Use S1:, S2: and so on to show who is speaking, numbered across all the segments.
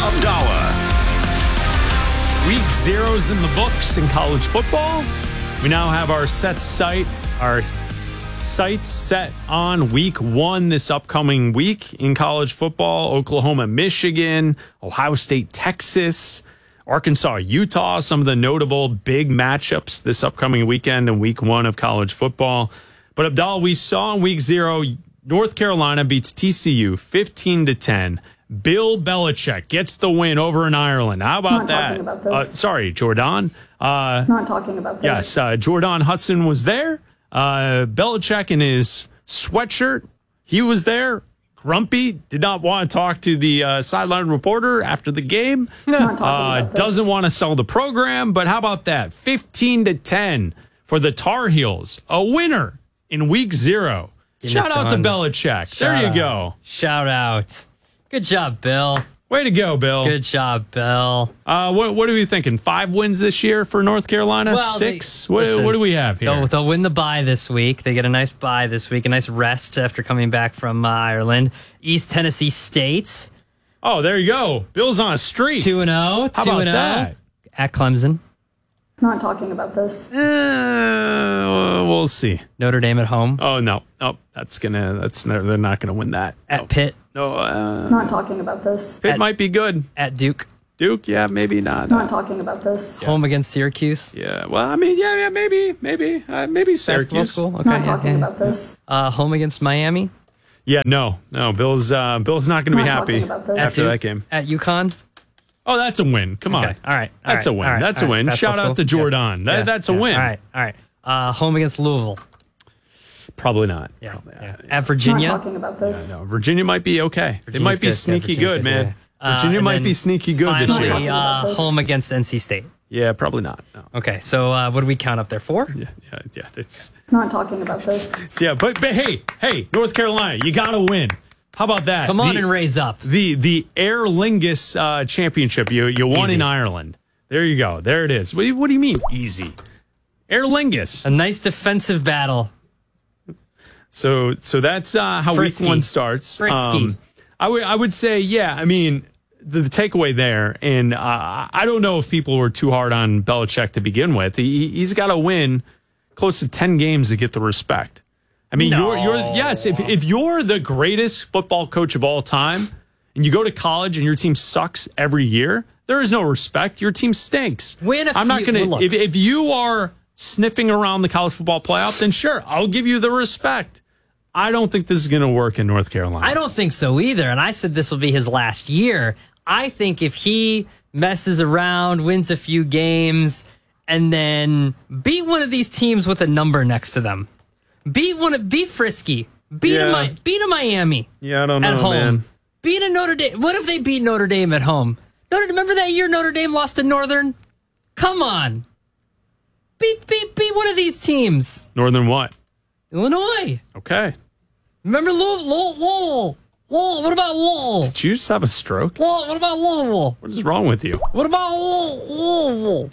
S1: Abdallah.
S2: Week 0's in the books in college football. We now have our sights set on week 1 this upcoming week in college football. Oklahoma, Michigan, Ohio State, Texas, Arkansas, Utah, some of the notable big matchups this upcoming weekend in week 1 of college football. But Abdallah, we saw in week 0, North Carolina beats TCU 15-10. Bill Belichick gets the win over in Ireland. How about that?
S3: About this.
S2: Sorry, Jordan.
S3: Not talking about this.
S2: Yes, Jordan Hudson was there. Belichick in his sweatshirt, he was there. Grumpy, did not want to talk to the sideline reporter after the game. Doesn't want to sell the program, but how about that? 15-10 for the Tar Heels, a winner in week 0. Shout out to Belichick. There you go.
S4: Shout out. Good job, Bill.
S2: Way to go, Bill.
S4: Good job, Bill.
S2: What are we thinking? 5 wins this year for North Carolina?
S4: Well,
S2: 6? What do we have here?
S4: They'll win the bye this week. They get a nice bye this week, a nice rest after coming back from Ireland. East Tennessee State.
S2: Oh, there you go. Bill's on a streak.
S4: 2-0.
S2: How about that?
S4: At Clemson.
S3: Not talking about this.
S2: We'll see.
S4: Notre Dame at home.
S2: Oh no, they're not gonna win that.
S4: At Pitt.
S2: No,
S3: Not talking about this.
S2: Pitt might be good.
S4: At Duke.
S2: Duke, yeah, maybe not.
S3: Not talking about this.
S4: Home against Syracuse.
S2: Yeah, well, I mean, yeah, maybe
S4: Basketball
S2: Syracuse.
S4: school. Okay,
S3: Not talking about this.
S4: Home against Miami.
S2: Yeah, no, Bill's not going to be
S3: Not
S2: happy
S3: talking about this.
S2: after that game.
S4: At UConn.
S2: Oh, that's a win. Come on.
S4: Okay. All right.
S2: That's a win. That's a win.
S4: Basketball
S2: Shout out
S4: school.
S2: to Jordan.
S4: Yeah.
S2: That's a win.
S4: All right. Home against Louisville.
S2: Probably not.
S4: Yeah. At
S3: Not
S4: Virginia.
S3: talking about this.
S2: No, Virginia might be okay. It might be
S4: good.
S2: sneaky
S4: Virginia's
S2: good, man. Virginia
S4: And
S2: might
S4: then
S2: be sneaky good this
S4: Finally,
S2: year.
S4: home against NC State.
S2: Yeah, probably not. No.
S4: Okay, so what do we count up there? 4?
S2: Yeah. It's
S3: Not talking about this.
S2: yeah, but hey, North Carolina, you got to win. How about that?
S4: Come on and raise up.
S2: The Aer Lingus championship. You won
S4: Easy.
S2: in Ireland. There you go. There it is. What do you mean easy? Aer Lingus.
S4: A nice defensive battle.
S2: So that's how
S4: Frisky.
S2: week 1 starts.
S4: Frisky.
S2: I would say, yeah. I mean, the takeaway there, and I don't know if people were too hard on Belichick to begin with. He's got to win close to 10 games to get the respect. I mean,
S4: No.
S2: if you're the greatest football coach of all time, and you go to college and your team sucks every year, there is no respect. Your team stinks. I'm not going to.
S4: Look.
S2: If you are sniffing around the college football playoff, then sure, I'll give you the respect. I don't think this is going to work in North Carolina.
S4: I don't think so either. And I said this will be his last year. I think if he messes around, wins a few games, and then beat one of these teams with a number next to them, beat Frisky, beat a Miami.
S2: Yeah, I don't know,
S4: at home.
S2: man.
S4: Beat a Notre Dame. What if they beat Notre Dame at home? Remember that year Notre Dame lost to Northern? Come on. Beat one of these teams.
S2: Northern what?
S4: Illinois.
S2: Okay.
S4: Remember Lowell? What about Lowell?
S2: Did you just have a stroke?
S4: What about Louisville?
S2: What is wrong with you?
S4: What about Louisville?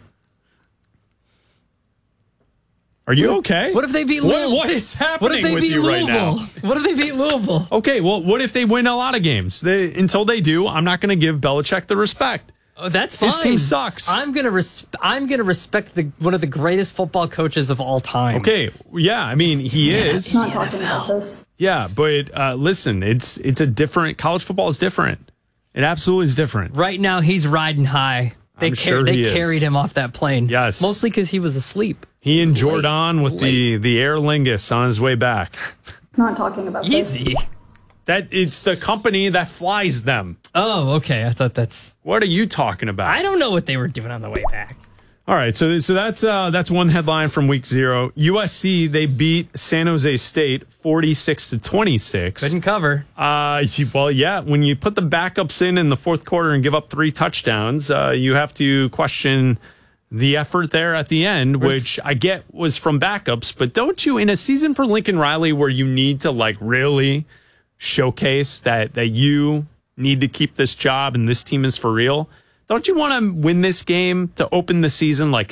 S2: Are you okay?
S4: What if they beat Louisville?
S2: What is
S4: What
S2: happening
S4: if they
S2: with
S4: beat
S2: you right
S4: Louisville?
S2: now?
S4: What if they beat Louisville?
S2: Okay, well, what if they win a lot of games? Until they do, I'm not going to give Belichick the respect.
S4: Oh, that's fine.
S2: His team sucks.
S4: I'm gonna respect one of the greatest football coaches of all time.
S2: Okay, yeah, I mean, he is.
S3: Not talking about this.
S2: Yeah, but listen, it's a different. College football is different. It absolutely is different.
S4: Right now, he's riding high. They
S2: I'm sure he is.
S4: carried him off that plane.
S2: Yes.
S4: Mostly because he was asleep.
S2: He and Jordan with the Aer Lingus on his way back.
S3: Not talking about this.
S4: Easy.
S2: That it's the company that flies them.
S4: Oh, okay. I thought that's...
S2: What are you talking about?
S4: I don't know what they were doing on the way back.
S2: All right, so that's one headline from week 0. USC, they beat San Jose State 46-26.
S4: Couldn't cover.
S2: Well, yeah, when you put the backups in the fourth quarter and give up 3 touchdowns, you have to question the effort there at the end, which I get was from backups. But don't you, in a season for Lincoln Riley where you need to like really showcase that you need to keep this job and this team is for real, Don't you want to win this game to open the season like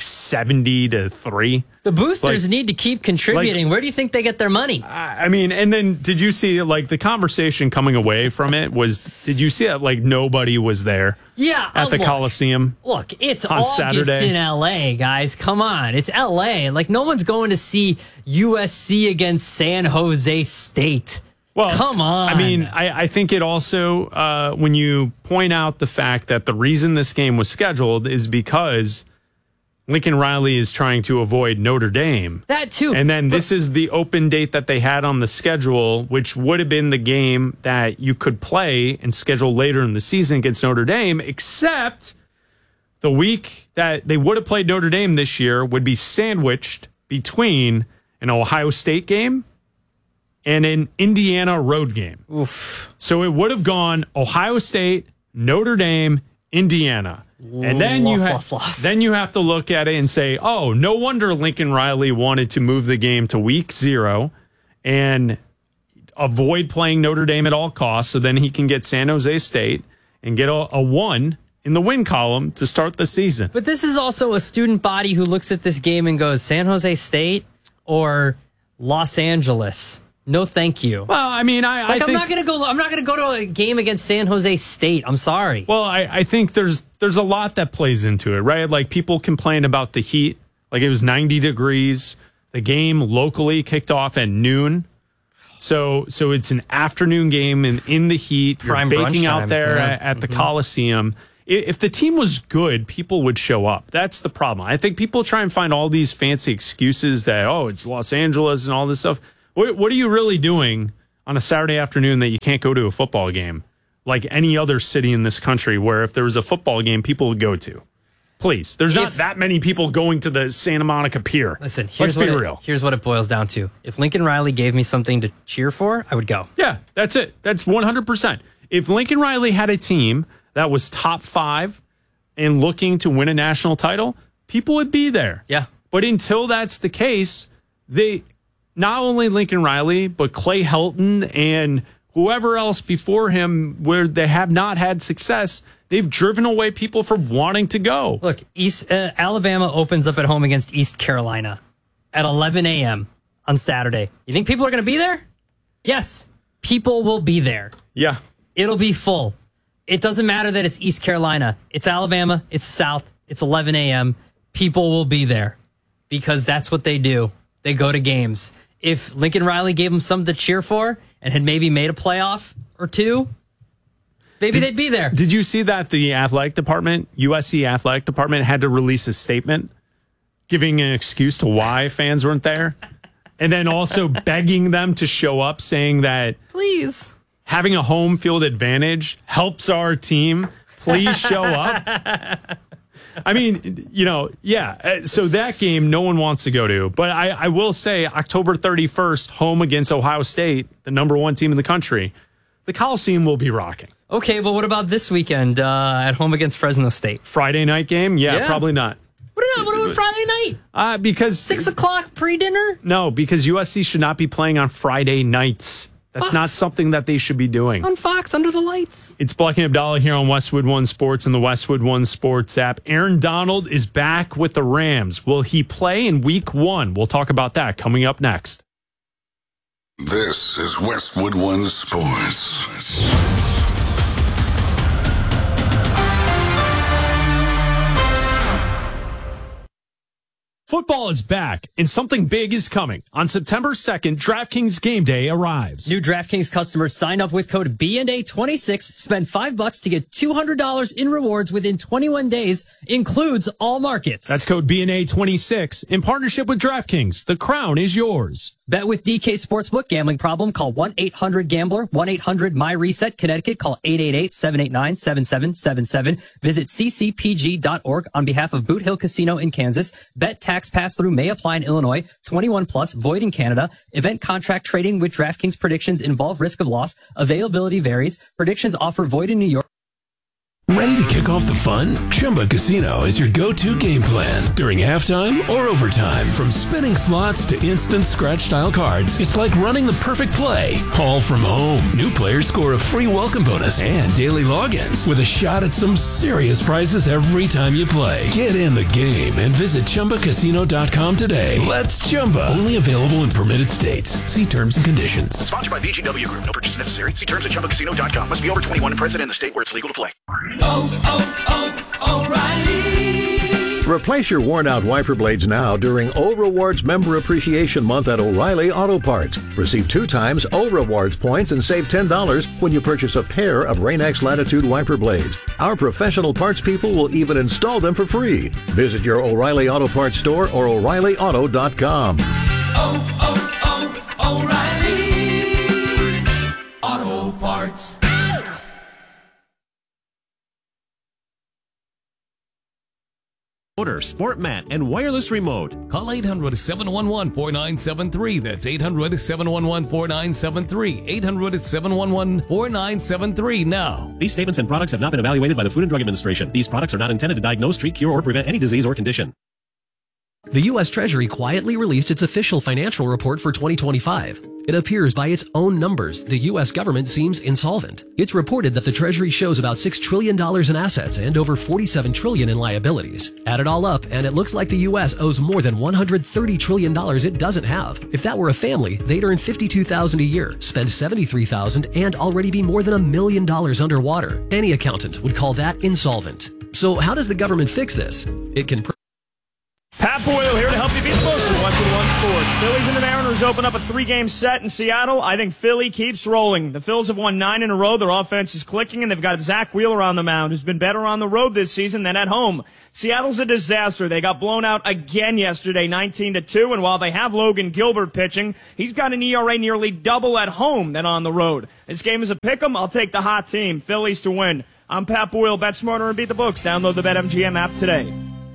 S2: 70-3?
S4: The boosters need to keep contributing. Where do you think they get their money?
S2: I mean, and then did you see like the conversation coming away from it did you see that like nobody was there?
S4: Yeah,
S2: at the Coliseum.
S4: Look, it's
S2: on
S4: August
S2: Saturday
S4: in LA, guys. Come on. It's LA. Like no one's going to see USC against San Jose State.
S2: Well,
S4: come on.
S2: I mean, I think it also, when you point out the fact that the reason this game was scheduled is because Lincoln Riley is trying to avoid Notre Dame.
S4: That too.
S2: And then this is the open date that they had on the schedule, which would have been the game that you could play and schedule later in the season against Notre Dame, except the week that they would have played Notre Dame this year would be sandwiched between an Ohio State game and an Indiana road game.
S4: Oof.
S2: So it would have gone Ohio State, Notre Dame, Indiana. And then then you have to look at it and say, oh, no wonder Lincoln Riley wanted to move the game to week 0 and avoid playing Notre Dame at all costs so then he can get San Jose State and get a 1 in the win column to start the season.
S4: But this is also a student body who looks at this game and goes, San Jose State or Los Angeles? No, thank you.
S2: Well, I mean, I think
S4: I'm not going to go to a game against San Jose State. I'm sorry.
S2: Well, I think there's a lot that plays into it, right? Like people complain about the heat. Like it was 90 degrees. The game locally kicked off at noon. So it's an afternoon game and in the heat.
S4: Prime
S2: you're baking
S4: brunch
S2: out
S4: time.
S2: there at the Coliseum. If the team was good, people would show up. That's the problem. I think people try and find all these fancy excuses that, oh, it's Los Angeles and all this stuff. What are you really doing on a Saturday afternoon that you can't go to a football game like any other city in this country where if there was a football game, people would go to? Please. There's not that many people going to the Santa Monica Pier.
S4: Listen,
S2: let's be real.
S4: Here's what it boils down to. If Lincoln Riley gave me something to cheer for, I would go.
S2: Yeah, that's it. That's 100%. If Lincoln Riley had a team that was top 5 and looking to win a national title, people would be there.
S4: Yeah.
S2: But until that's the case, not only Lincoln Riley, but Clay Helton and whoever else before him where they have not had success, they've driven away people from wanting to go.
S4: Look, Alabama opens up at home against East Carolina at 11 a.m. on Saturday. You think people are going to be there? Yes, people will be there.
S2: Yeah.
S4: It'll be full. It doesn't matter that it's East Carolina. It's Alabama. It's the South. It's 11 a.m. People will be there because that's what they do. They go to games. If Lincoln Riley gave them something to cheer for and had maybe made a playoff or two, maybe they'd be there.
S2: Did you see that the athletic department, USC athletic department, had to release a statement giving an excuse to why fans weren't there? And then also begging them to show up, saying that,
S4: please,
S2: having a home field advantage helps our team. Please show up. I mean, yeah. So that game, no one wants to go to. But I will say, October 31st, home against Ohio State, the number 1 team in the country, the Coliseum will be rocking.
S4: Okay, but what about this weekend at home against Fresno State?
S2: Friday night game? Yeah. Probably not.
S4: What about Friday night?
S2: Because
S4: 6 o'clock pre-dinner?
S2: No, because USC should not be playing on Friday nights. That's not something that they should be doing.
S4: On Fox, under the lights.
S2: It's Black and Abdallah here on Westwood One Sports and the Westwood One Sports app. Aaron Donald is back with the Rams. Will he play in week 1? We'll talk about that coming up next.
S1: This is Westwood One Sports.
S2: Football is back, and something big is coming. On September 2nd, DraftKings Game Day arrives.
S4: New DraftKings customers sign up with code BNA26, spend $5 to get $200 in rewards within 21 days, includes all markets.
S2: That's code BNA26 in partnership with DraftKings. The crown is yours.
S4: Bet with DK Sportsbook. Gambling problem? Call 1-800-GAMBLER. 1-800-MyReset. Connecticut. Call 888-789-7777. Visit ccpg.org on behalf of Boot Hill Casino in Kansas. Bet tax pass-through may apply in Illinois. 21 plus. Void in Canada. Event contract trading with DraftKings predictions involve risk of loss. Availability varies. Predictions offer void in New York.
S1: Ready to
S5: to kick off the fun? Chumba Casino is your go-to game plan. During halftime or overtime, from spinning slots to instant scratch-style cards, it's like running the perfect play, all from home. New players score a free welcome bonus and daily logins with a shot at some serious prizes every time you play. Get in the game and visit ChumbaCasino.com today. Let's Chumba. Only available in permitted states. See terms and conditions.
S6: Sponsored by VGW Group. No purchase necessary. See terms at ChumbaCasino.com. Must be over 21 and present in the state where it's legal to play.
S7: O'Reilly. Replace your worn-out wiper blades now during O Rewards Member Appreciation Month at O'Reilly Auto Parts. Receive 2 times O Rewards points and save $10 when you purchase a pair of Rain-X Latitude wiper blades. Our professional parts people will even install them for free. Visit your O'Reilly Auto Parts store or O'ReillyAuto.com.
S8: O'Reilly Auto Parts.
S9: Sport mat and wireless remote.
S10: Call 800-711-4973. That's 800-711-4973. 800-711-4973 now.
S9: These statements and products have not been evaluated by the Food and Drug Administration. These products are not intended to diagnose, treat, cure, or prevent any disease or condition.
S11: The U.S. Treasury quietly released its official financial report for 2025. It appears by its own numbers, the U.S. government seems insolvent. It's reported that the Treasury shows about $6 trillion in assets and over $47 trillion in liabilities. Add it all up, and it looks like the U.S. owes more than $130 trillion it doesn't have. If that were a family, they'd earn $52,000 a year, spend $73,000, and already be more than $1 million underwater. Any accountant would call that insolvent. So how does the government fix this? It can...
S12: Pat Boyle here to help you beat the books with Westwood One Sports. Phillies and the Mariners open up a 3-game set in Seattle. I think Philly keeps rolling. The Phils have won 9 in a row. Their offense is clicking, and they've got Zach Wheeler on the mound, who's been better on the road this season than at home. Seattle's a disaster. They got blown out again yesterday, 19-2, and while they have Logan Gilbert pitching, he's got an ERA nearly double at home than on the road. This game is a pick'em. I'll take the hot team, Phillies to win. I'm Pat Boyle. Bet smarter and beat the books. Download the BetMGM app today.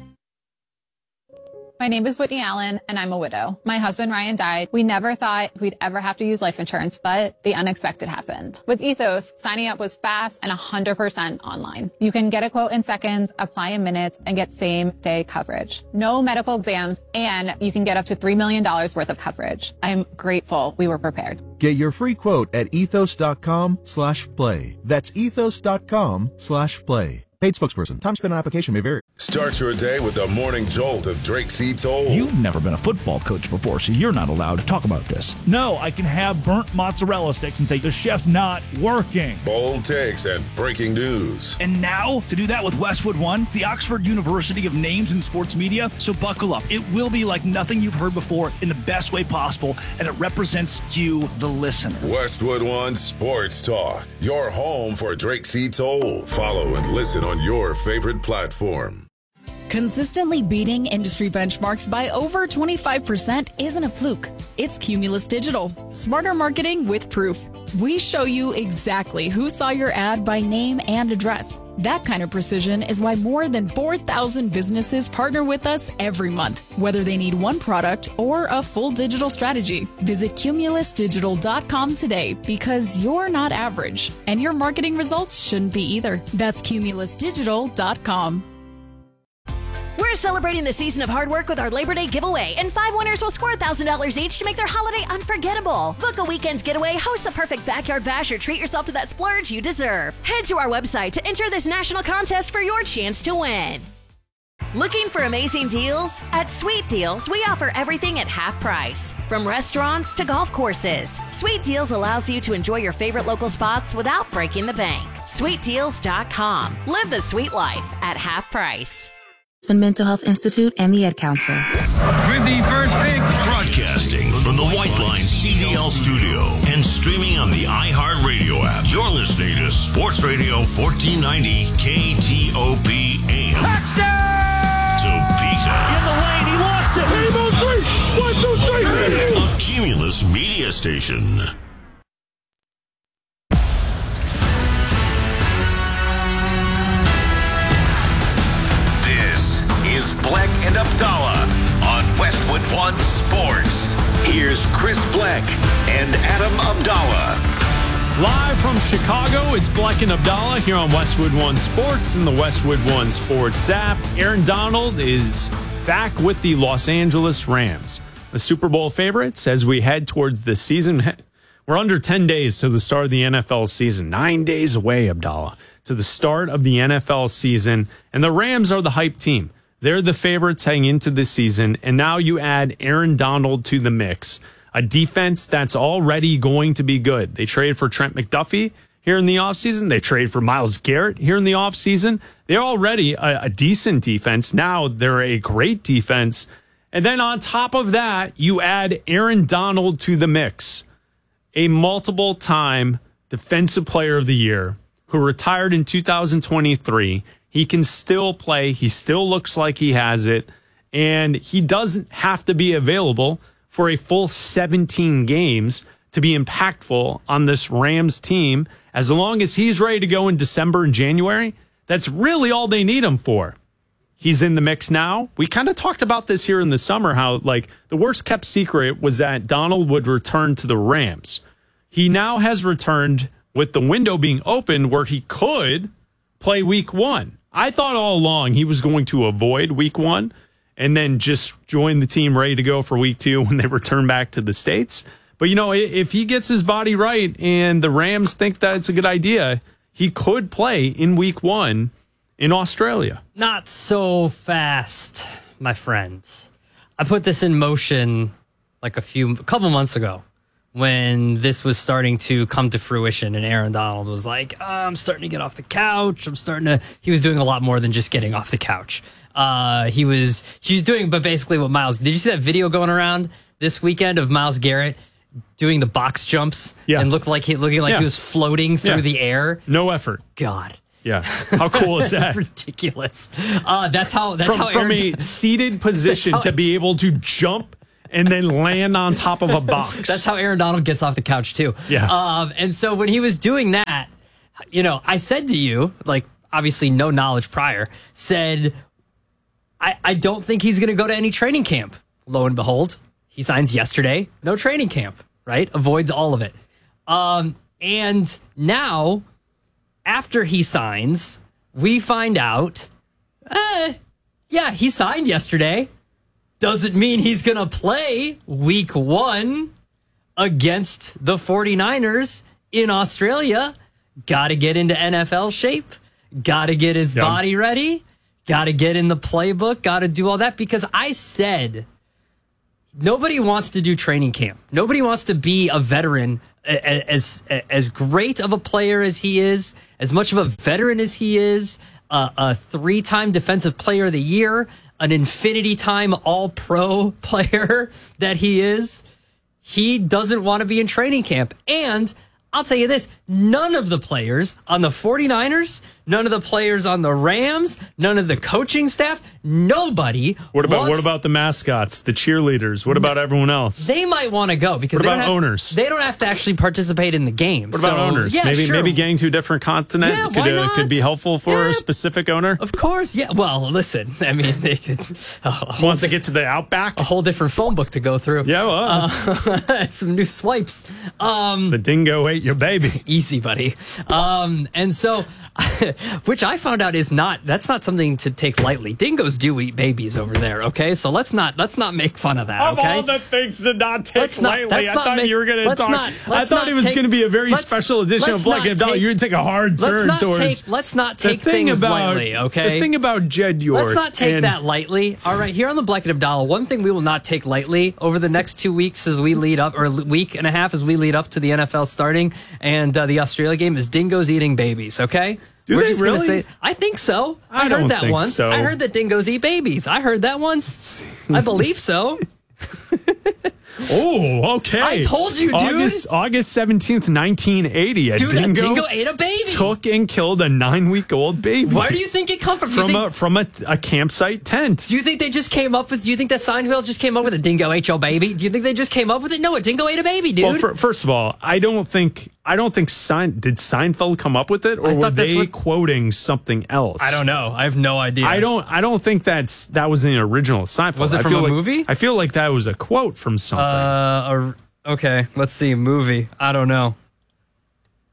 S13: My name is Whitney Allen, and I'm a widow. My husband, Ryan, died. We never thought we'd ever have to use life insurance, but the unexpected happened. With Ethos, signing up was fast and 100% online. You can get a quote in seconds, apply in minutes, and get same-day coverage. No medical exams, and you can get up to $3 million worth of coverage. I'm grateful we were prepared.
S14: Get your free quote at ethos.com/play. That's ethos.com/play. Paid spokesperson. Time spent on application may vary.
S1: Start your day with the morning jolt of Drake C. Toll.
S15: You've never been a football coach before, so you're not allowed to talk about this. No, I can have burnt mozzarella sticks and say the chef's not working.
S1: Bold takes and breaking news.
S15: And now, to do that with Westwood One, the Oxford University of names in sports media, so buckle up. It will be like nothing you've heard before in the best way possible, and it represents you, the listener.
S1: Westwood One Sports Talk, your home for Drake C. Toll. Follow and listen on your favorite platform.
S16: Consistently beating industry benchmarks by over 25% isn't a fluke. It's Cumulus Digital. Smarter marketing with proof. We show you exactly who saw your ad by name and address. That kind of precision is why more than 4,000 businesses partner with us every month, whether they need one product or a full digital strategy. Visit cumulusdigital.com today because you're not average, and your marketing results shouldn't be either. That's cumulusdigital.com.
S17: We're celebrating the season of hard work with our Labor Day giveaway, and 5 winners will score $1,000 each to make their holiday unforgettable. Book a weekend getaway, host the perfect backyard bash, or treat yourself to that splurge you deserve. Head to our website to enter this national contest for your chance to win. Looking for amazing deals? At Sweet Deals, we offer everything at half price, from restaurants to golf courses. Sweet Deals allows you to enjoy your favorite local spots without breaking the bank. SweetDeals.com. Live the sweet life at half price.
S18: Mental Health Institute and the Ed Council.
S19: With the first pick. Broadcasting from the White Line CDL studio and streaming on the iHeartRadio app. You're listening to Sports Radio 1490 KTOP AM. Touchdown! Topeka.
S8: In the lane, he lost it. Game on 3. 1, 2, 3.
S19: A Cumulus media station.
S20: Is Bleck and Abdallah on Westwood One Sports. Here's Chris Bleck and Adam Abdallah.
S2: Live from Chicago, it's Bleck and Abdallah here on Westwood One Sports and the Westwood One Sports app. Aaron Donald is back with the Los Angeles Rams, the Super Bowl favorites as we head towards the season. We're under 10 days to the start of the NFL season. 9 days away, Abdallah, to the start of the NFL season. And the Rams are the hype team. They're the favorites heading into the season. And now you add Aaron Donald to the mix. A defense that's already going to be good. They traded for Trent McDuffie here in the offseason. They traded for Myles Garrett here in the offseason. They're already a decent defense. Now they're a great defense. And then on top of that, you add Aaron Donald to the mix. A multiple-time Defensive Player of the Year who retired in 2023. He can still play. He still looks like he has it. And he doesn't have to be available for a full 17 games to be impactful on this Rams team. As long as he's ready to go in December and January, that's really all they need him for. He's in the mix now. We kind of talked about this here in the summer, how like the worst kept secret was that Donald would return to the Rams. He now has returned with the window being open where he could play week 1. I thought all along he was going to avoid week 1 and then just join the team ready to go for week 2 when they return back to the States. But, you know, if he gets his body right and the Rams think that it's a good idea, he could play in week 1 in Australia.
S4: Not so fast, my friends. I put this in motion like a couple months ago when this was starting to come to fruition and Aaron Donald was like, I'm starting to get off the couch. He was doing a lot more than just getting off the couch. He was doing, but basically what Myles, did you see that video going around this weekend of Myles Garrett doing the box jumps and looking like he was floating through the air?
S2: No effort.
S4: God.
S2: Yeah. How cool is that?
S4: Ridiculous. That's how
S2: from a seated position to be able to jump and then land on top of a box.
S4: That's how Aaron Donald gets off the couch too.
S2: Yeah.
S4: And so when he was doing that, you know, I said to you, like obviously no knowledge prior, said, I don't think he's going to go to any training camp. Lo and behold, he signs yesterday. No training camp, right? Avoids all of it. And now, after he signs, we find out, he signed yesterday. Doesn't mean he's going to play week 1 against the 49ers in Australia. Got to get into NFL shape. Got to get his body ready. Got to get in the playbook. Got to do all that because I said nobody wants to do training camp. Nobody wants to be a veteran as great of a player as he is, as much of a veteran as he is, a 3-time Defensive Player of the Year, an infinity-time All-Pro player that he is. He doesn't want to be in training camp. And I'll tell you this, none of the players on the 49ers, none of the players on the Rams, none of the coaching staff, nobody.
S2: What about the mascots, the cheerleaders? What about everyone else?
S4: They might want to go because
S2: owners?
S4: They don't have to actually participate in the game.
S2: What about owners?
S4: Yeah,
S2: maybe getting to a different continent could be helpful for a specific owner.
S4: Of course, yeah. Well, listen, I mean, they did
S2: once they get to the Outback,
S4: a whole different phone book to go through.
S2: Yeah, well,
S4: some new swipes.
S2: The dingo ate your baby.
S4: Easy, buddy. And so, which I found out that's not something to take lightly. Dingoes do eat babies over there. Okay, so let's not make fun of that.
S2: Of all the things to not take lightly, I thought you were going to talk. I thought it was going to be a very special edition of Bleck and Abdallah. You would take a hard turn towards.
S4: Let's not take things lightly. Okay,
S2: the thing about Jed York.
S4: Let's not take that lightly. All right, here on the Bleck and Abdallah, one thing we will not take lightly over the next 2 weeks as we lead up, or week and a half as we lead up to the NFL starting and the Australia game is dingoes eating babies. Okay.
S2: We're just really?
S4: Gonna say, I think so. I heard that once.
S2: So.
S4: I heard that dingoes eat babies. I heard that once. I believe so.
S2: Oh, okay.
S4: I told you, dude.
S2: August 17th, 1980. A dingo
S4: ate a baby.
S2: Took and killed a 9-week-old baby.
S4: Where do you think it come from?
S2: From a campsite tent.
S4: Do you think they just came up with? Do you think that Seinfeld just came up with a dingo ate your baby? Do you think they just came up with it? No, a dingo ate a baby, dude.
S2: Well, first of all, I don't think did Seinfeld come up with it, or were they quoting something else?
S4: I don't know. I have no idea.
S2: I don't think that was in the original Seinfeld.
S4: Was it from a movie?
S2: I feel like that was a quote from something.
S4: Okay, let's see. Movie. I don't know.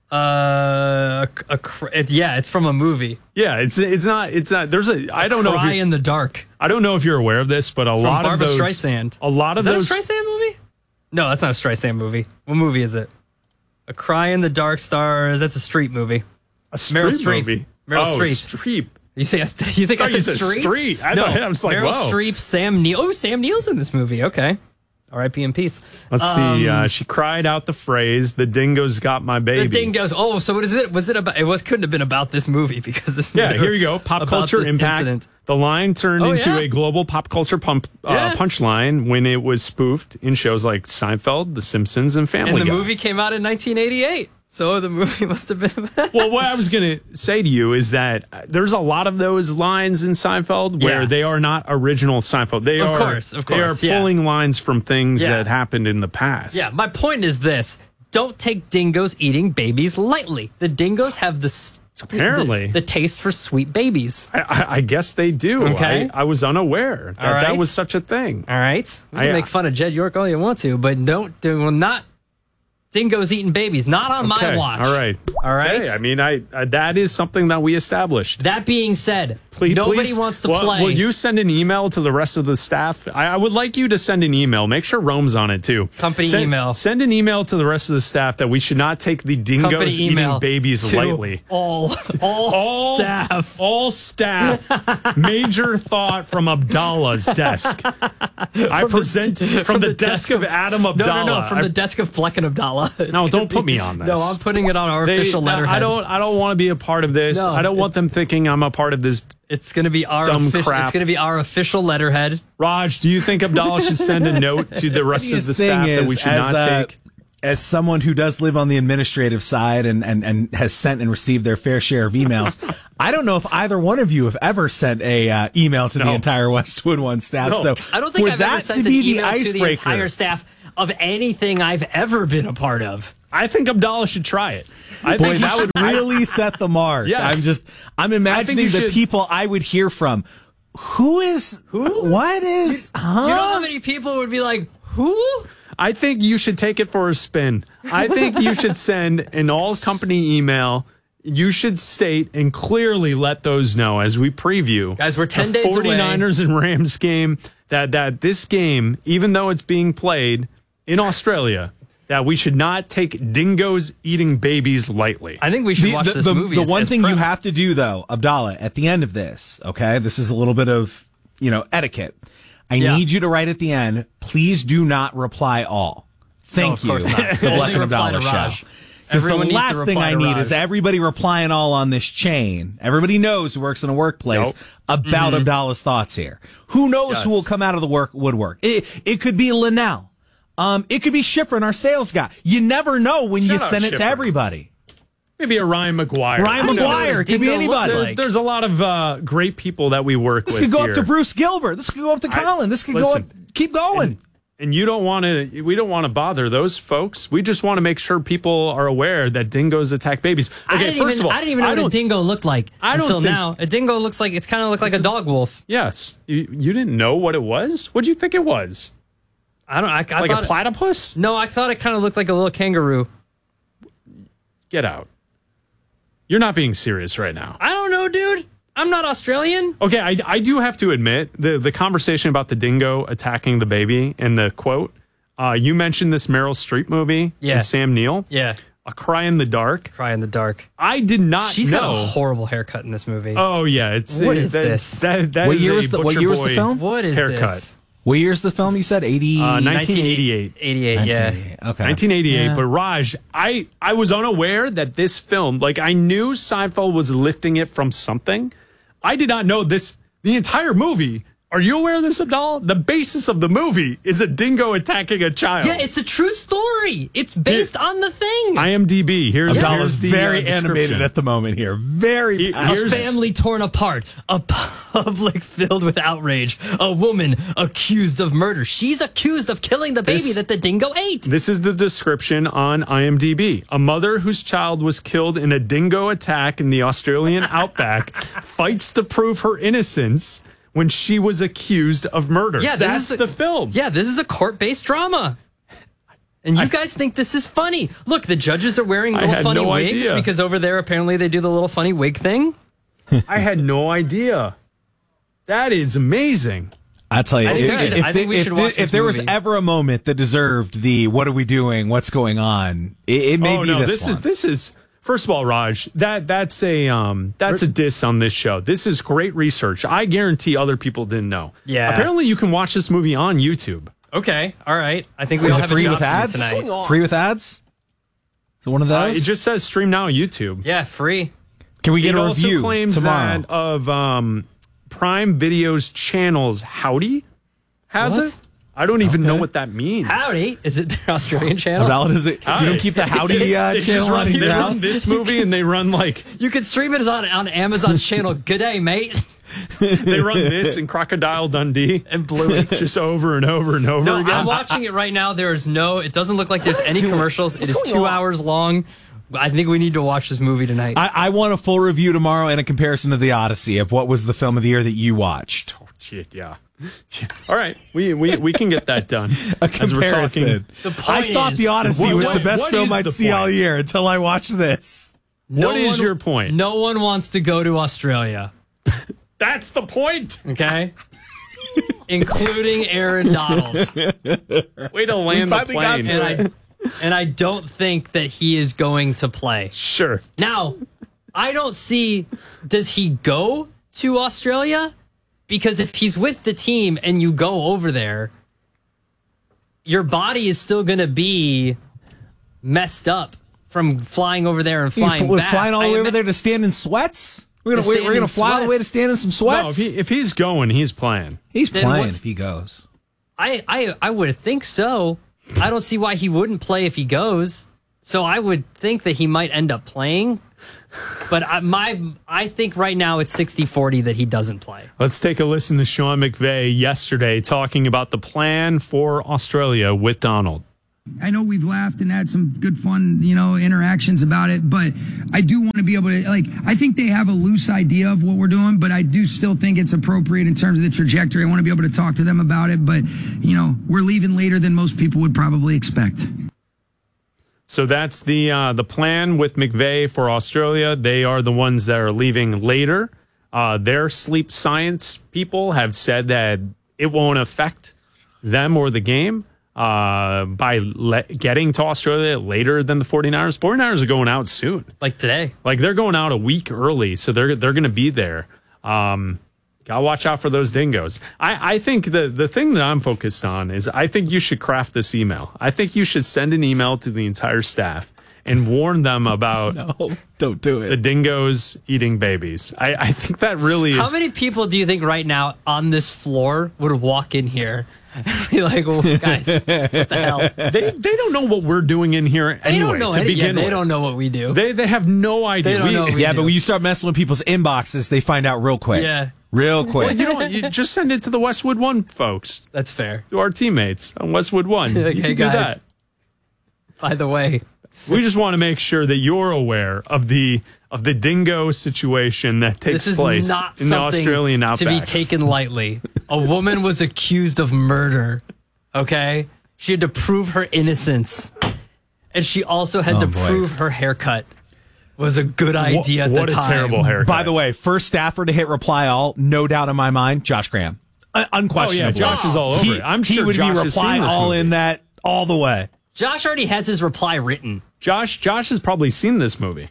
S4: It's from a movie.
S2: Yeah, it's not. There's a. I don't know.
S4: Cry in the Dark.
S2: I don't know if you're aware of this, but
S4: Barbra
S2: lot of those.
S4: Streisand.
S2: A lot of
S4: Is
S2: those.
S4: that a Streisand movie? No, that's not a Streisand movie. What movie is it? A Cry in the Dark stars. That's a Streep movie.
S2: A Streep movie.
S4: Meryl
S2: Oh,
S4: Streep.
S2: Streep.
S4: You think I said Street?
S2: Street. I was like,
S4: Meryl
S2: whoa.
S4: Streep, Sam Neill. Oh, Sam Neill's in this movie. Okay. R.I.P. in peace.
S2: Let's see. She cried out the phrase, "The dingoes got my baby."
S4: The dingoes. Oh, so what is it? Was it about? Couldn't have been about this movie because this.
S2: Yeah,
S4: movie
S2: here you go. Pop culture impact.
S4: Incident.
S2: The line turned into a global pop culture punchline when it was spoofed in shows like Seinfeld, The Simpsons, and Family Guy.
S4: And the movie came out in 1988. So the movie must have been.
S2: Well, what I was going to say to you is that there's a lot of those lines in Seinfeld where they are not original Seinfeld. They
S4: Of
S2: are
S4: course,
S2: They are pulling lines from things that happened in the past.
S4: Yeah, my point is this. Don't take dingoes eating babies lightly. The dingoes have
S2: Apparently.
S4: the taste for sweet babies.
S2: I guess they do.
S4: Okay.
S2: I was unaware that that was such a thing.
S4: All right. You can make fun of Jed York all you want to, but not dingoes eating babies. Not on my watch.
S2: All right. Okay. I mean, that is something that we established.
S4: That being said, nobody wants to play.
S2: Will you send an email to the rest of the staff? I would like you to send an email. Make sure Rome's on it too.
S4: Company email.
S2: Send an email to the rest of the staff that we should not take the dingoes eating babies lightly.
S4: All staff.
S2: All staff. Major thought from Abdallah's desk. I present from the desk of Adam Abdallah.
S4: No, from the desk of Fleck and Abdallah.
S2: No, don't put me on this.
S4: No, I'm putting it on our official letterhead.
S2: I don't want to be a part of this.
S4: No,
S2: I don't want them thinking I'm a part of this.
S4: It's going to be our
S2: crap.
S4: It's going to be our official letterhead.
S2: Raj, do you think Abdallah should send a note to the rest of the staff that we should not take?
S14: As someone who does live on the administrative side and has sent and received their fair share of emails, I don't know if either one of you have ever sent a email to the entire Westwood One staff.
S2: No.
S14: So
S4: I don't think
S14: for
S4: I've
S14: that
S4: ever sent
S14: to
S4: an
S14: be
S4: email
S14: the
S4: to the
S14: icebreaker,
S4: entire staff of anything I've ever been a part of.
S2: I think Abdallah should try it.
S14: Boy, that would really set the mark.
S2: Yes.
S14: I'm imagining the people I would hear from. Who? What is?
S4: You know how many people would be like, who?
S2: I think you should take it for a spin. I think you should send an all-company email. You should state and clearly let those know as we preview.
S4: Guys, we're 10 days away.
S2: 49ers and Rams game, that this game, even though it's being played in Australia, that we should not take dingoes eating babies lightly.
S4: I think we should watch this movie.
S14: The one thing you have to do, though, Abdallah, at the end of this, okay, this is a little bit of, etiquette. I need you to write at the end, please do not reply all. Thank you.
S4: Of course not.
S14: The Black and Abdallah show. Because the last thing I need is everybody replying all on this chain. Everybody knows who works in a workplace about Abdallah's thoughts here. Who knows who will come out of the woodwork? It could be Linnell. It could be Schifrin, our sales guy. You never know when you send it to everybody.
S2: Maybe a Ryan McGuire.
S14: Ryan McGuire. It could be anybody.
S2: There's a lot of great people that we work with.
S14: This could go up to Bruce Gilbert. This could go up to Colin. This could go up. Keep going.
S2: And we don't want to bother those folks. We just want to make sure people are aware that dingoes attack babies. Okay, first of all,
S4: I didn't even know what a dingo looked like until now. A dingo looks like it's kind of like a dog wolf.
S2: Yes. You didn't know what it was? What do you think it was?
S4: I
S2: like a platypus?
S4: No, I thought it kind of looked like a little kangaroo.
S2: Get out. You're not being serious right now.
S4: I don't know, dude. I'm not Australian.
S2: Okay, I do have to admit, the conversation about the dingo attacking the baby and the quote, you mentioned this Meryl Streep movie and Sam Neill.
S4: Yeah.
S2: A Cry in the Dark.
S4: Cry in the Dark.
S2: I did not
S4: She's
S2: know.
S4: got a horrible haircut in this movie.
S2: Oh, yeah.
S4: What is this?
S14: What year was the film?
S4: What is
S2: haircut.
S4: this?
S14: What year's the film? You said
S2: 1988.
S4: 88, yeah.
S14: Okay.
S2: 1988.
S14: Yeah.
S2: But Raj, I was unaware that this film, I knew Seinfeld was lifting it from something. I did not know the entire movie. Are you aware of this, Abdallah? The basis of the movie is a dingo attacking a child.
S4: Yeah, it's a true story. It's based on the thing.
S2: IMDb.
S14: Abdallah's
S2: the
S14: very animated at the moment here. Very.
S4: A family torn apart. A public filled with outrage. A woman accused of murder. She's accused of killing the baby that the dingo ate.
S2: This is the description on IMDb. A mother whose child was killed in a dingo attack in the Australian outback fights to prove her innocence when she was accused of murder.
S4: Yeah,
S2: that's the film.
S4: Yeah, this is a court-based drama. And you guys think this is funny. Look, the judges are wearing little funny wigs because over there, apparently, they do the little funny wig thing.
S2: I had no idea. That is amazing.
S14: I tell you,
S4: I think we should watch this
S14: if there was
S4: movie.
S14: ever a moment that deserved the "What are we doing? What's going on?" It may be this one.
S2: This is first of all, Raj. That's a diss on this show. This is great research. I guarantee other people didn't know.
S4: Yeah.
S2: Apparently, you can watch this movie on YouTube.
S4: Okay, all right. I think we all
S14: Is it
S4: have
S14: free
S4: a
S14: with
S4: job
S14: ads?
S4: to do tonight.
S14: Free with ads? Is it one of those?
S2: It just says stream now on YouTube.
S4: Yeah, free.
S14: Can we get
S2: it
S14: a review
S2: also claims
S14: tomorrow?
S2: that of Prime Video's channels, Howdy has
S4: What?
S2: it. I don't even know what that means.
S4: Howdy. Is it their Australian channel?
S14: How does it? You don't keep the Howdy
S2: They
S14: channel
S2: just
S14: on
S2: run,
S14: in
S2: they
S14: your
S2: run
S14: house?
S2: this movie and they run like
S4: You could stream it on Amazon's channel. G'day, mate.
S2: they run this and Crocodile Dundee
S4: And Bluey.
S2: just over and over and over
S4: No,
S2: again.
S4: I'm watching it right now. It doesn't look like there's any commercials. It is 2 hours long. I think we need to watch this movie tonight.
S14: I want a full review tomorrow and a comparison to The Odyssey of what was the film of the year that you watched.
S2: Oh, shit, yeah. All right, we can get that done. As we're talking.
S4: The point
S14: I thought
S4: is-
S14: The Odyssey was the best
S2: what
S14: film
S2: is
S14: I'd
S2: the
S14: see
S2: point?
S14: all year until I watched this.
S2: What is your point?
S4: No one wants to go to Australia.
S2: That's the point.
S4: Okay? Including Aaron Donald.
S2: Way to land the
S14: finally got
S2: plane.
S14: to
S4: And I don't think that he is going to play.
S2: Sure.
S4: Now, I don't see, does he go to Australia? Because if he's with the team and you go over there, your body is still going to be messed up from flying over there and flying back.
S14: Flying all the way over there to stand in sweats? We're gonna fly all the way to stand in some
S2: No,
S14: sweats?
S2: if he's going, he's playing.
S14: He's
S4: Then
S14: playing
S4: what's-
S14: if he goes.
S4: I would think so. I don't see why he wouldn't play if he goes. So I would think that he might end up playing. But I think right now it's 60-40 that he doesn't play.
S2: Let's take a listen to Sean McVay yesterday talking about the plan for Australia with Donald.
S10: I know we've laughed and had some good fun, interactions about it, but I do want to be able to, I think they have a loose idea of what we're doing, but I do still think it's appropriate in terms of the trajectory. I want to be able to talk to them about it, but, we're leaving later than most people would probably expect.
S2: So that's the plan with McVay for Australia. They are the ones that are leaving later. Their sleep science people have said that it won't affect them or the game by getting to Australia later than the 49ers. 49ers are going out soon.
S4: Like today.
S2: Like they're going out a week early, so they're going to be there. Gotta watch out for those dingoes. I think the thing that I'm focused on is I think you should craft this email. I think you should send an email to the entire staff and warn them about
S14: No, don't do it.
S2: the dingoes eating babies. I think that really is.
S4: How many people do you think right now on this floor would walk in here and be like, well, guys, what the hell?
S2: They don't know what we're doing in here
S4: They
S2: anyway.
S4: don't know
S2: to
S4: any-
S2: begin
S4: They
S2: with.
S4: don't know what we do.
S2: They have no idea.
S4: They don't know what we
S14: Yeah,
S4: do.
S14: but when you start messing with people's inboxes, they find out real quick.
S4: Yeah.
S14: Real
S2: Well,
S14: quick.
S2: you know what? You just send it to the Westwood One folks,
S4: That's fair.
S2: to our teammates on Westwood One.
S4: Like,
S2: you
S4: hey,
S2: can do
S4: guys.
S2: that.
S4: By the way,
S2: We just want to make sure that you're aware of the dingo situation that takes
S4: this is
S2: place
S4: not
S2: in the
S4: something
S2: Australian
S4: to be
S2: outback.
S4: taken lightly. A woman was accused of murder. Okay, she had to prove her innocence, and she also had to
S14: boy.
S4: prove her haircut was a good idea at
S2: what
S4: the
S2: a
S4: time.
S2: terrible haircut.
S14: By the way, first staffer to hit reply all, no doubt in my mind, Josh Graham. Unquestionably.
S2: Oh, yeah, Josh is all over it. I'm
S14: he
S2: sure
S14: would
S2: Josh
S14: be
S2: has
S14: reply
S2: seen this
S14: all
S2: movie.
S14: in that all the way.
S4: Josh already has his reply written.
S2: Josh has probably seen this movie.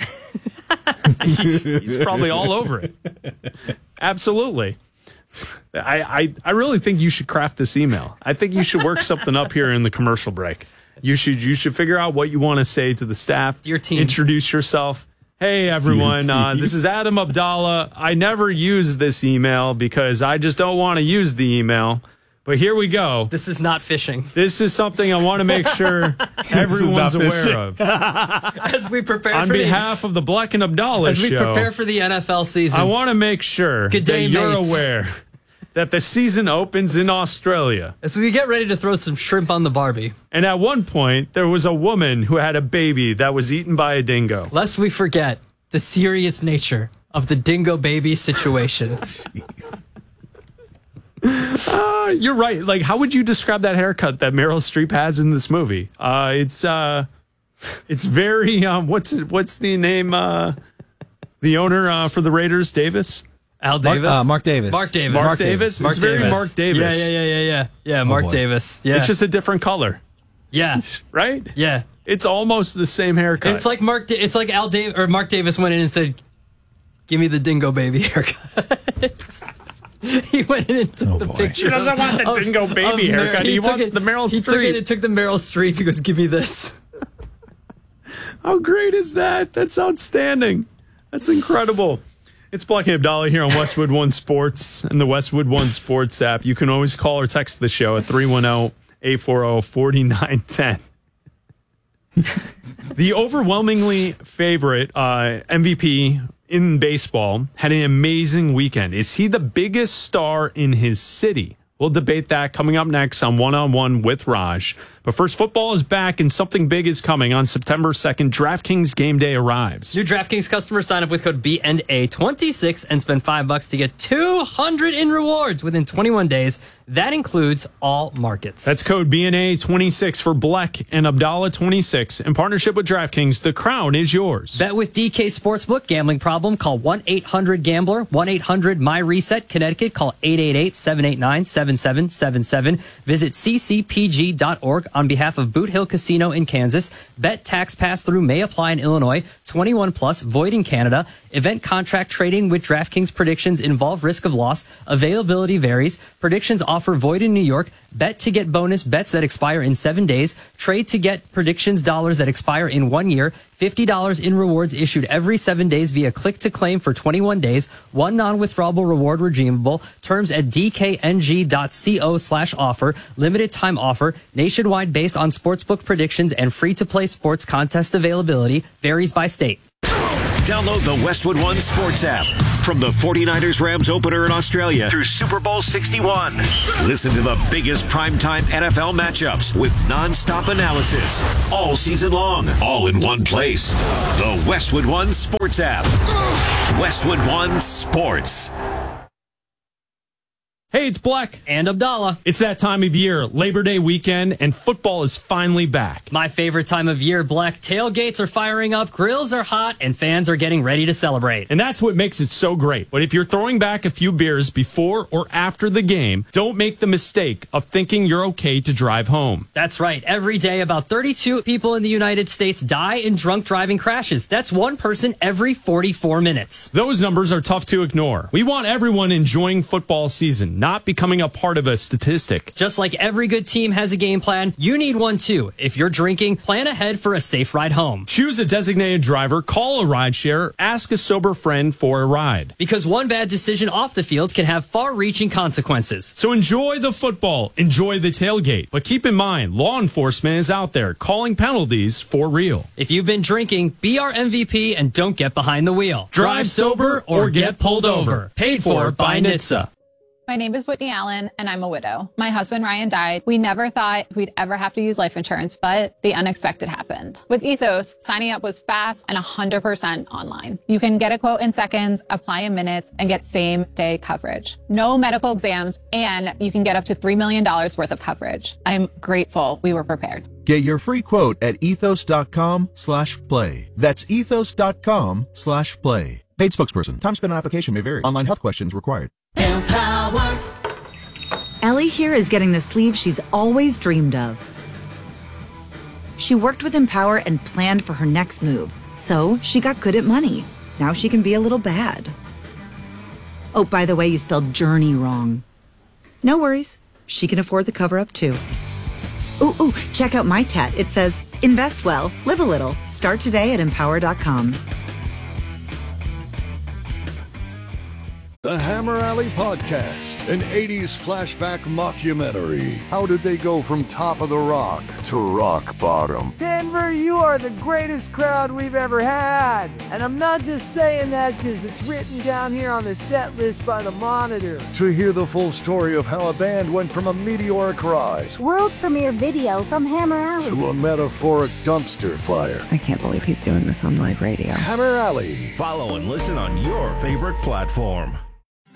S2: he's probably all over it. Absolutely. I really think you should craft this email. I think you should work something up here in the commercial break. You should figure out what you want to say to the staff.
S4: Your team.
S2: Introduce yourself. Hey, everyone. This is Adam Abdallah. I never use this email because I just don't want to use the email. But here we go.
S4: This is not fishing.
S2: This is something I want to make sure everyone's
S14: not fishing.
S2: aware of.
S4: As we prepare
S2: On
S4: for
S2: behalf of the Black and Abdallah
S4: as we
S2: show,
S4: prepare for the NFL season,
S2: I want to make sure
S4: Good
S2: that
S4: day,
S2: you're
S4: mates.
S2: aware that the season opens in Australia.
S4: as we get ready to throw some shrimp on the Barbie.
S2: And at one point, there was a woman who had a baby that was eaten by a dingo.
S4: Lest we forget the serious nature of the dingo baby situation.
S2: You're right. Like, how would you describe that haircut that Meryl Streep has in this movie? It's very what's the name? The owner for the Raiders, Davis.
S4: Al Davis?
S14: Mark Davis.
S2: Mark Davis. It's very Mark Davis.
S4: Yeah, Mark Davis. Yeah.
S2: It's just a different color.
S4: Yeah.
S2: Right?
S4: Yeah.
S2: It's almost the same haircut.
S4: It's like Mark Davis went in and said, "Give me the dingo baby haircut." He went in and took the picture.
S2: He doesn't want the dingo baby haircut. He wants the Meryl Streep.
S4: He took the Meryl Streep. He goes, "Give me this."
S2: How great is that? That's outstanding. That's incredible. It's Black and Abdallah here on Westwood One Sports and the Westwood One Sports app. You can always call or text the show at 310-840-4910. The overwhelmingly favorite MVP in baseball had an amazing weekend. Is he the biggest star in his city? We'll debate that coming up next on One-on-One with Raj. But first, football is back and something big is coming. On September 2nd, DraftKings Game Day arrives.
S4: New DraftKings customers sign up with code BNA26 and spend $5 to get $200 in rewards within 21 days. That includes all markets.
S2: That's code BNA26 for Bleck and Abdallah 26. In partnership with DraftKings, the crown is yours.
S4: Bet with DK Sportsbook. Gambling problem? Call 1-800-GAMBLER. 1-800-MY-RESET. Connecticut. Call 888-789-7777. Visit ccpg.org on behalf of Boot Hill Casino in Kansas. Bet tax pass-through may apply in Illinois. 21 plus, void in Canada. Event contract trading with DraftKings predictions involve risk of loss. Availability varies. Predictions offer void in New York. Bet to get bonus bets that expire in 7 days. Trade to get predictions dollars that expire in 1 year. $50 in rewards issued every 7 days via click to claim for 21 days. One non-withdrawable reward redeemable. Terms at dkng.co/offer. Limited time offer. Nationwide based on sportsbook predictions and free-to-play sports contest availability. Varies by state.
S20: Download the Westwood One Sports app. From the 49ers Rams opener in Australia through Super Bowl 61. Listen to the biggest primetime NFL matchups with nonstop analysis all season long, all in one place. The Westwood One Sports app. Westwood One Sports.
S2: Hey, it's Bleck.
S4: And Abdallah.
S2: It's that time of year, Labor Day weekend, and football is finally back.
S4: My favorite time of year, Bleck. Tailgates are firing up, grills are hot, and fans are getting ready to celebrate.
S2: And that's what makes it so great. But if you're throwing back a few beers before or after the game, don't make the mistake of thinking you're okay to drive home.
S4: That's right. Every day, about 32 people in the United States die in drunk driving crashes. That's one person every 44 minutes.
S2: Those numbers are tough to ignore. We want everyone enjoying football season, not becoming a part of a statistic.
S4: Just like every good team has a game plan, you need one too. If you're drinking, plan ahead for a safe ride home.
S2: Choose a designated driver, call a rideshare, ask a sober friend for a ride.
S4: Because one bad decision off the field can have far-reaching consequences.
S2: So enjoy the football, enjoy the tailgate. But keep in mind, law enforcement is out there calling penalties for real.
S4: If you've been drinking, be our MVP and don't get behind the wheel. Drive sober or get pulled over. Paid for by NHTSA.
S13: My name is Whitney Allen, and I'm a widow. My husband, Ryan, died. We never thought we'd ever have to use life insurance, but the unexpected happened. With Ethos, signing up was fast and 100% online. You can get a quote in seconds, apply in minutes, and get same-day coverage. No medical exams, and you can get up to $3 million worth of coverage. I'm grateful we were prepared.
S21: Get your free quote at ethos.com/play. That's ethos.com/play. Paid spokesperson. Time spent on application may vary. Online health questions required.
S22: Empower. Ellie here is getting the sleeve she's always dreamed of. She worked with Empower and planned for her next move, so she got good at money. Now she can be a little bad. Oh, by the way, you spelled journey wrong. No worries. She can afford the cover-up too. Ooh, check out my tat. It says, invest well, live a little. Start today at empower.com.
S23: The Hammer Alley Podcast, an 80s flashback mockumentary. How did they go from top of the rock to rock bottom?
S24: Denver, you are the greatest crowd we've ever had. And I'm not just saying that because it's written down here on the set list by the Monitor.
S23: To hear the full story of how a band went from a meteoric rise,
S25: world premiere video from Hammer Alley,
S23: to a metaphoric dumpster fire.
S26: I can't believe he's doing this on live radio.
S23: Hammer Alley.
S19: Follow and listen on your favorite platform.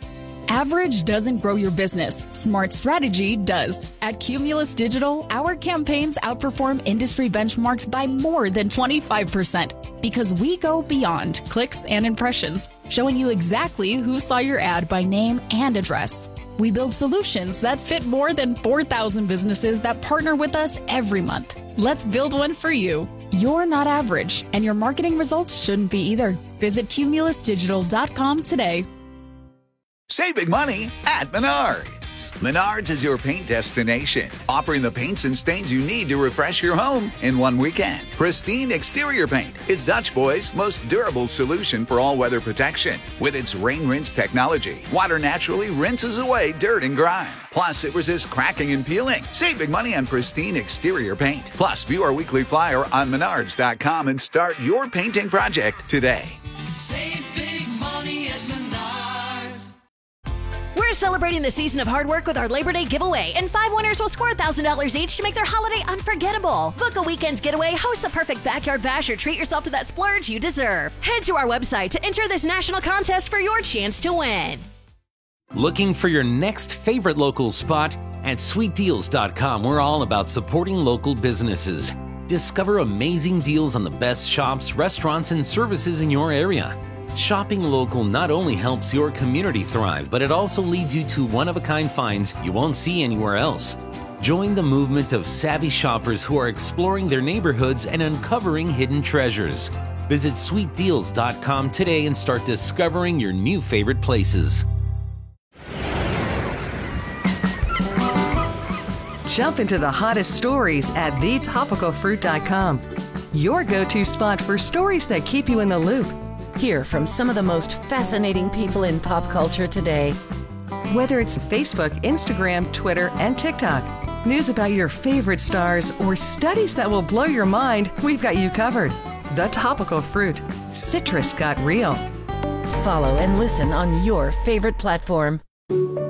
S16: Average doesn't grow your business. Smart strategy does. At Cumulus Digital, our campaigns outperform industry benchmarks by more than 25% because we go beyond clicks and impressions, showing you exactly who saw your ad by name and address. We build solutions that fit more than 4,000 businesses that partner with us every month. Let's build one for you. You're not average, and your marketing results shouldn't be either. Visit cumulusdigital.com today.
S3: Save big money at Menards. Menards is your paint destination, offering the paints and stains you need to refresh your home in one weekend. Pristine Exterior Paint is Dutch Boy's most durable solution for all-weather protection. With its Rain Rinse technology, water naturally rinses away dirt and grime. Plus, it resists cracking and peeling. Save big money on Pristine Exterior Paint. Plus, view our weekly flyer on Menards.com and start your painting project today.
S5: Save big money at Menards.
S17: We're celebrating the season of hard work with our Labor Day giveaway, and 5 winners will score $1,000 each to make their holiday unforgettable. Book a weekend getaway, host the perfect backyard bash, or treat yourself to that splurge you deserve. Head to our website to enter this national contest for your chance to win.
S6: Looking for your next favorite local spot? At sweetdeals.com, we're all about supporting local businesses. Discover amazing deals on the best shops, restaurants, and services in your area. Shopping local not only helps your community thrive, but it also leads you to one-of-a-kind finds you won't see anywhere else. Join the movement of savvy shoppers who are exploring their neighborhoods and uncovering hidden treasures. Visit sweetdeals.com today and start discovering your new favorite places.
S7: Jump into the hottest stories at thetopicalfruit.com. Your go-to spot for stories that keep you in the loop.
S9: Hear from some of the most fascinating people in pop culture today.
S7: Whether it's Facebook, Instagram, Twitter, and TikTok, news about your favorite stars, or studies that will blow your mind, we've got you covered. The Topical Fruit. Citrus got real.
S9: Follow and listen on your favorite platform.